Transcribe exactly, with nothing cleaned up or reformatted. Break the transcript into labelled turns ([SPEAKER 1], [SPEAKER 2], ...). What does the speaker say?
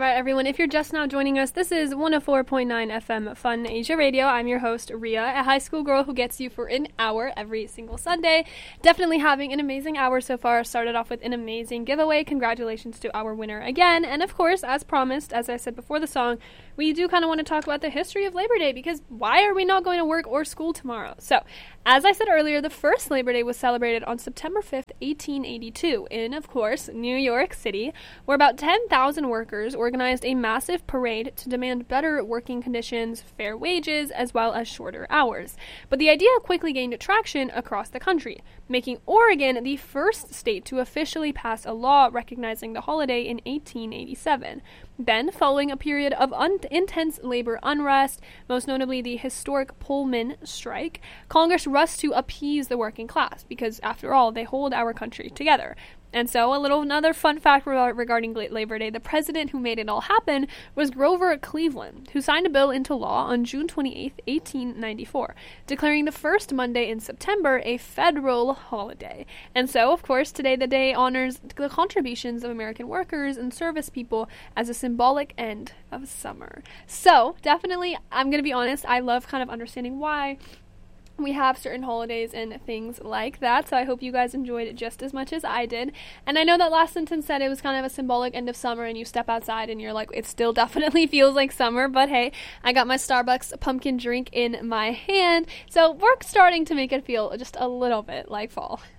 [SPEAKER 1] right, everyone, if you're just now joining us, this is one oh four point nine F M Fun Asia Radio. I'm your host, Ria, a high school girl who gets you for an hour every single Sunday. Definitely having an amazing hour so far. Started off with an amazing giveaway. Congratulations to our winner again. And of course, as promised, as I said before the song, we do kind of want to talk about the history of Labor Day, because why are we not going to work or school tomorrow? So, as I said earlier, the first Labor Day was celebrated on September fifth, eighteen eighty-two, in, of course, New York City, where about ten thousand workers organized a massive parade to demand better working conditions, fair wages, as well as shorter hours. But the idea quickly gained traction across the country, making Oregon the first state to officially pass a law recognizing the holiday in eighteen eighty-seven. Then, following a period of un- intense labor unrest, most notably the historic Pullman strike, Congress rushed to appease the working class, because, after all, they hold our country together. And so, a little another fun fact regarding Labor Day, the president who made it all happen was Grover Cleveland, who signed a bill into law on June twenty-eighth, eighteen ninety-four, declaring the first Monday in September a federal holiday. And so, of course, today the day honors the contributions of American workers and service people as a symbolic end of summer. So, definitely, I'm going to be honest, I love kind of understanding why we have certain holidays and things like that, so I hope you guys enjoyed it just as much as I did. And I know that last sentence said it was kind of a symbolic end of summer, and you step outside and you're like, it still definitely feels like summer, but hey, I got my Starbucks pumpkin drink in my hand, so we're starting to make it feel just a little bit like fall.